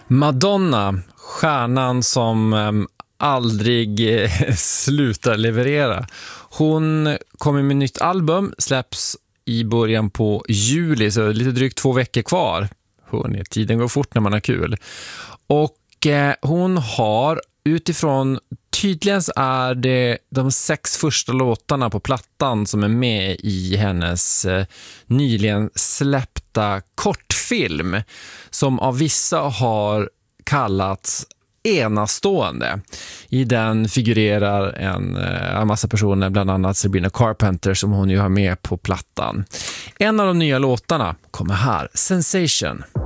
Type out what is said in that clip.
Madonna, stjärnan som aldrig slutar leverera. Hon kommer med nytt album, släpps i början på juli, så lite drygt 2 veckor kvar. Hörrni, tiden går fort när man har kul. Och hon har utifrån, tydligen är det de 6 första låtarna på plattan som är med i hennes nyligen släppta kortfilm, som av vissa har kallats enastående. I den figurerar en massa personer, bland annat Sabrina Carpenter, som hon ju har med på plattan. En av de nya låtarna kommer här, Sensation.